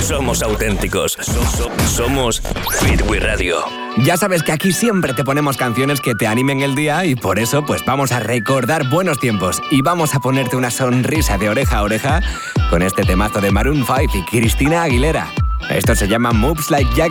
Somos auténticos. Somos Hit We Radio. Ya sabes que aquí siempre te ponemos canciones que te animen el día y por eso pues vamos a recordar buenos tiempos y vamos a ponerte una sonrisa de oreja a oreja con este temazo de Maroon 5 y Christina Aguilera. Esto se llama Moves Like Jagger.